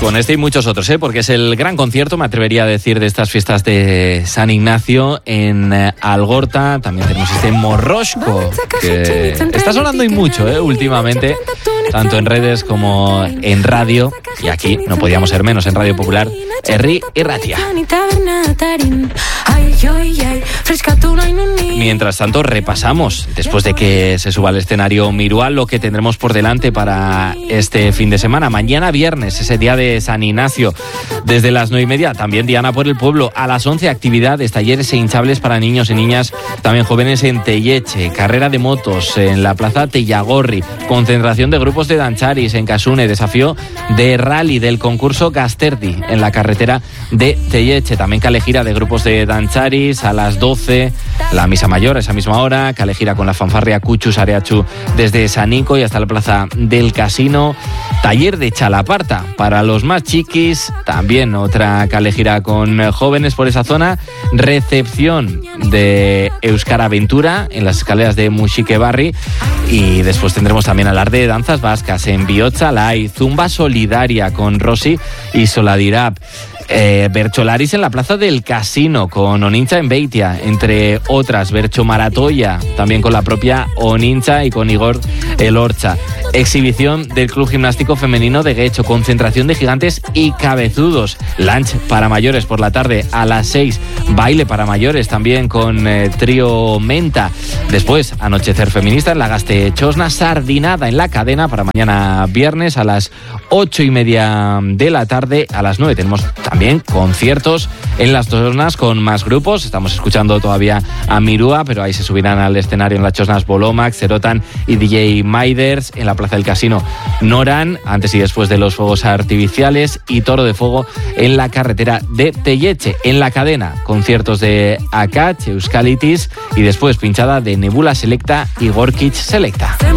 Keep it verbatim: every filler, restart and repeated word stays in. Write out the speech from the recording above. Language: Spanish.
Con este y muchos otros, ¿eh? Porque es el gran concierto, me atrevería a decir, de estas fiestas de San Ignacio en eh, Algorta. También tenemos este Morrosco, que está sonando y mucho ¿eh? últimamente, tanto en redes como en radio. Y aquí no podíamos ser menos, en Radio Popular, Herri y Ratia. Mientras tanto, repasamos, después de que se suba al escenario Mirúa, lo que tendremos por delante para este fin de semana. Mañana viernes, ese día de San Ignacio, desde las nueve y media, también Diana por el Pueblo. A las once, actividades, talleres e hinchables para niños y niñas, también jóvenes en Telleche, carrera de motos en la plaza Tellagorri, concentración de grupos de dancharis en Casune, desafío de rally del concurso Gasterdi en la carretera de Telleche, también calejira de grupos de dancharis a las doce, la misa mayor a esa misma hora, calejira con la fanfarria Cuchus Areachu desde Sanico y hasta la plaza del Casino, taller de chalaparta para los más chiquis, también otra calejira con jóvenes por esa zona, recepción de Euskara Aventura en las escaleras de Muxique Barri, y después tendremos también alarde de danzas vascas en Bihotza, la hay zumba solidaria con Rosy y Soladirap. Eh, Bercholaris en la plaza del Casino con Onincha en Beitia, entre otras. Bercho Maratoya también con la propia Onincha y con Igor Elorcha. Exhibición del Club Gimnástico Femenino de Guecho, concentración de gigantes y cabezudos. Lunch para mayores por la tarde a las seis, baile para mayores también con eh, trío Menta. Después, anochecer feminista en la Gaste Chosna, sardinada en la cadena para mañana viernes a las ocho y media de la tarde. A las nueve tenemos también conciertos en las Chosnas con más grupos. Estamos escuchando todavía a Mirúa, pero ahí se subirán al escenario en las Chosnas Bolomax, Cerotan y D J Maiders. En la Plaza del Casino, Noran, antes y después de los fuegos artificiales, y Toro de Fuego en la carretera de Telleche. En la cadena, conciertos de Akach, Euskalitis, y después pinchada de Nebula Selecta y Gorkich Selecta.